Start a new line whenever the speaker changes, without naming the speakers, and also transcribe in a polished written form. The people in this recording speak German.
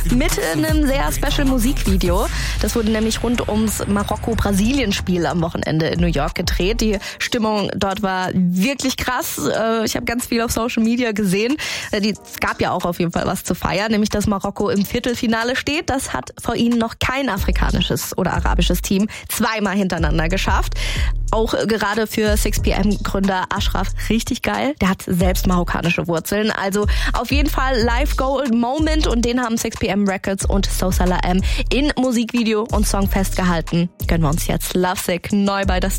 mit einem sehr special Musikvideo. Das wurde nämlich rund ums Marokko-Brasilien-Spiel am Wochenende in New York gedreht. Die Stimmung dort war wirklich krass. Ich habe ganz viel auf Social Media gesehen. Es gab ja auch auf jeden Fall was zu feiern, nämlich dass Marokko im Viertelfinale steht. Das hat vor ihnen noch kein afrikanisches oder arabisches Team zweimal hintereinander geschafft. Auch gerade für 6pm-Gründer Ashraf richtig geil. Der hat selbst marokkanische Wurzeln. Also auf jeden Fall Live Gold Moment und den haben 6pm Records und So Salah M in Musikvideo und Song festgehalten. Gönnen wir uns jetzt Lovesick neu bei das